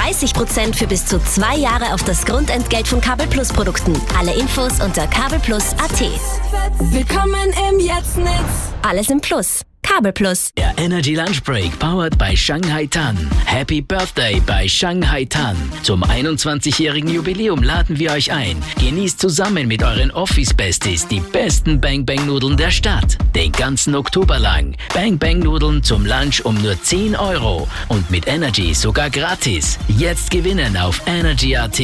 30% für bis zu 2 Jahre auf das Grundentgelt von Kabel Plus Produkten. Alle Infos unter kabelplus.at. Willkommen im Jetzt-Netz. Alles im Plus. Kabel Plus. Der Energy Lunch Break powered by Shanghai Tan. Happy Birthday bei Shanghai Tan. Zum 21-jährigen Jubiläum laden wir euch ein. Genießt zusammen mit euren Office-Besties die besten Bang Bang Nudeln der Stadt. Den ganzen Oktober lang. Bang Bang Nudeln zum Lunch um nur 10 € und mit Energy sogar gratis. Jetzt gewinnen auf Energy.at.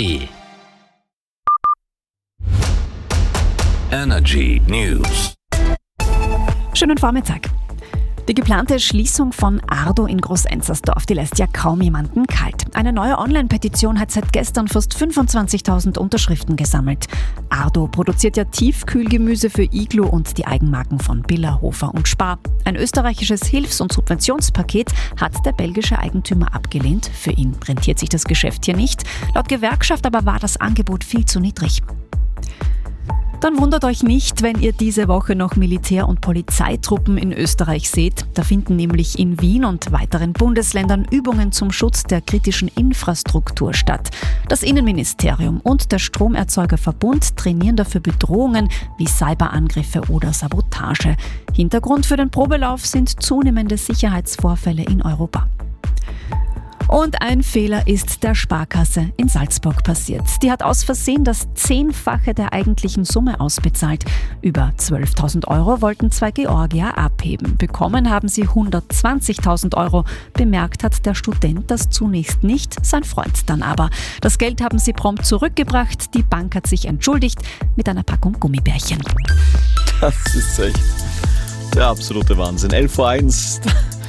Energy News. Schönen Vormittag. Die geplante Schließung von Ardo in Groß-Enzersdorf, die lässt ja kaum jemanden kalt. Eine neue Online-Petition hat seit gestern fast 25.000 Unterschriften gesammelt. Ardo produziert ja Tiefkühlgemüse für Iglo und die Eigenmarken von Billa, Hofer und Spar. Ein österreichisches Hilfs- und Subventionspaket hat der belgische Eigentümer abgelehnt. Für ihn rentiert sich das Geschäft hier nicht. Laut Gewerkschaft aber war das Angebot viel zu niedrig. Dann wundert euch nicht, wenn ihr diese Woche noch Militär- und Polizeitruppen in Österreich seht. Da finden nämlich in Wien und weiteren Bundesländern Übungen zum Schutz der kritischen Infrastruktur statt. Das Innenministerium und der Stromerzeugerverbund trainieren dafür Bedrohungen wie Cyberangriffe oder Sabotage. Hintergrund für den Probelauf sind zunehmende Sicherheitsvorfälle in Europa. Und ein Fehler ist der Sparkasse in Salzburg passiert. Die hat aus Versehen das 10-fache der eigentlichen Summe ausbezahlt. Über 12.000 € wollten 2 Georgier abheben. Bekommen haben sie 120.000 €. Bemerkt hat der Student das zunächst nicht, sein Freund dann aber. Das Geld haben sie prompt zurückgebracht. Die Bank hat sich entschuldigt mit einer Packung Gummibärchen. Das ist echt der absolute Wahnsinn. 11:01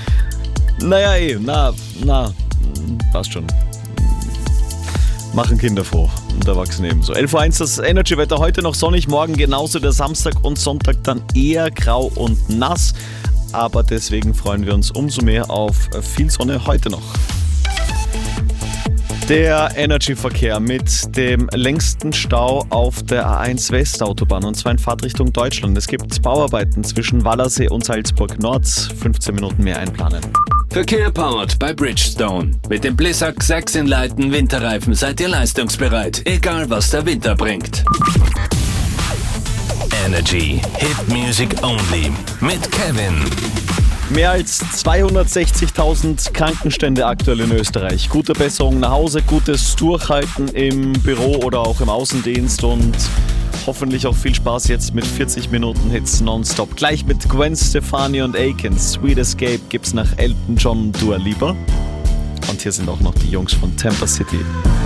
Naja, passt schon. Machen Kinder froh und Erwachsene ebenso. 11:01 das Energy-Wetter. Heute noch sonnig, morgen genauso. Der Samstag und Sonntag dann eher grau und nass. Aber deswegen freuen wir uns umso mehr auf viel Sonne heute noch. Der Energy-Verkehr mit dem längsten Stau auf der A1 Westautobahn, und zwar in Fahrtrichtung Deutschland. Es gibt Bauarbeiten zwischen Wallersee und Salzburg Nord. 15 Minuten mehr einplanen. Verkehr powered bei Bridgestone. Mit dem Blizzak 6 in Leiten Winterreifen seid ihr leistungsbereit, egal was der Winter bringt. Energy Hit Music Only mit Kevin. Mehr als 260.000 Krankenstände aktuell in Österreich. Gute Besserung nach Hause, gutes Durchhalten im Büro oder auch im Außendienst und hoffentlich auch viel Spaß jetzt mit 40 Minuten Hits nonstop. Gleich mit Gwen Stefani und Aiken. Sweet Escape gibt's nach Elton John, Dua Lipa. Und hier sind auch noch die Jungs von Tampa City.